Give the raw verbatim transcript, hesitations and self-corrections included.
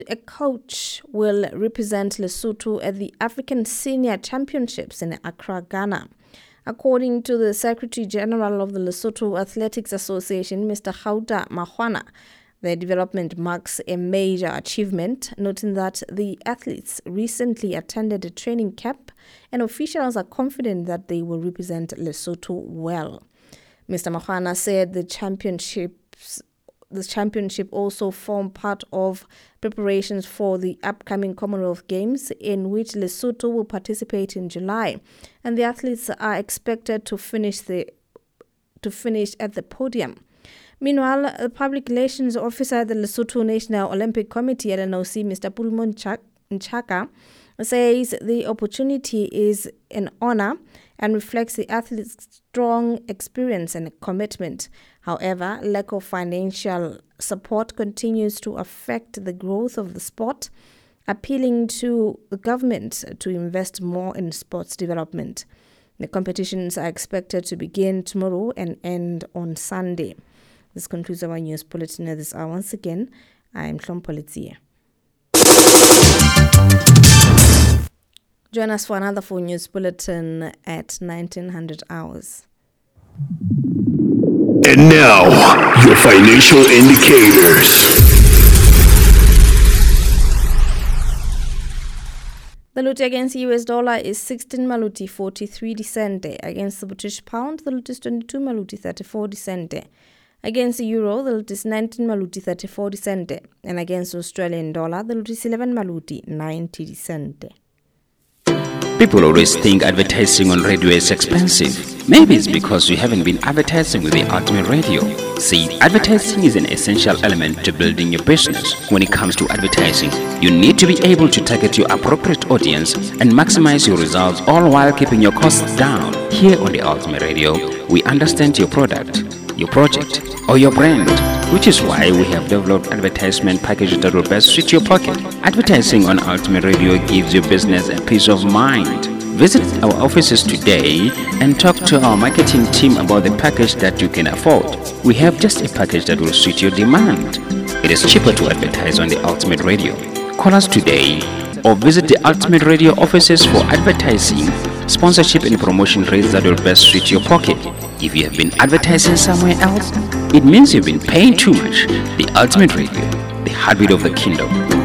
A coach will represent Lesotho at the African Senior Championships in Accra, Ghana. According to the Secretary General of the Lesotho Athletics Association, Mister Gauta Magwana, the development marks a major achievement, noting that the athletes recently attended a training camp and officials are confident that they will represent Lesotho well. Mister Magwana said the championships The championship also formed part of preparations for the upcoming Commonwealth Games, in which Lesotho will participate in July, and the athletes are expected to finish the to finish at the podium. Meanwhile, the Public Relations Officer at the Lesotho National Olympic Committee, L N O C, Mister Pulmo Nchaka, says the opportunity is an honor and reflects the athletes' strong experience and commitment. However, lack of financial support continues to affect the growth of the sport, appealing to the government to invest more in sports development. The competitions are expected to begin tomorrow and end on Sunday. This concludes our news bulletin at this hour. Once again, I'm Hlompolitsia. Join us for another full news bulletin at nineteen hundred hours. And now, your financial indicators. The Lootie against the U S dollar is sixteen Maluti forty-three Decente. Against the British pound, the Lootie is twenty-two Maluti thirty-four Decente. Against the euro, the Lootie is nineteen Maluti thirty-four Decente. And against the Australian dollar, the Lootie is eleven Maluti ninety Decente. People always think advertising on radio is expensive. Maybe it's because you haven't been advertising with the Ultimate Radio. See, advertising is an essential element to building your business. When it comes to advertising, you need to be able to target your appropriate audience and maximize your results, all while keeping your costs down. Here on the Ultimate Radio, we understand your product, your project, or your brand, which is why we have developed advertisement packages that will best suit your pocket. Advertising on Ultimate Radio gives your business a peace of mind. Visit our offices today and talk to our marketing team about the package that you can afford. We have just a package that will suit your demand. It is cheaper to advertise on the Ultimate Radio. Call us today or visit the Ultimate Radio offices for advertising, sponsorship and promotion rates that will best suit your pocket. If you have been advertising somewhere else, it means you've been paying too much. The Ultimate Radio, the heartbeat of the kingdom.